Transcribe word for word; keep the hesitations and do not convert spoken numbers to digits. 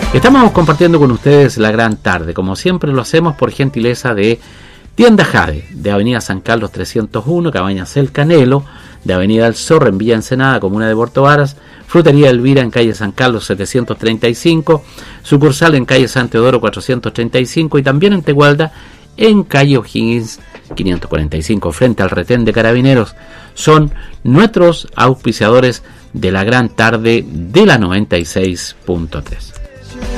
Estamos compartiendo con ustedes la gran tarde, como siempre lo hacemos por gentileza de Tienda Jade, de Avenida San Carlos trescientos uno, Cabañas El Canelo, de Avenida El Zorro en Villa Ensenada, comuna de Puerto Varas, Frutería Elvira en calle San Carlos setecientos treinta y cinco, sucursal en calle San Teodoro cuatrocientos treinta y cinco y también en Tegualda en calle O'Higgins quinientos cuarenta y cinco, frente al retén de Carabineros. Son nuestros auspiciadores de la gran tarde de la noventa y seis punto tres.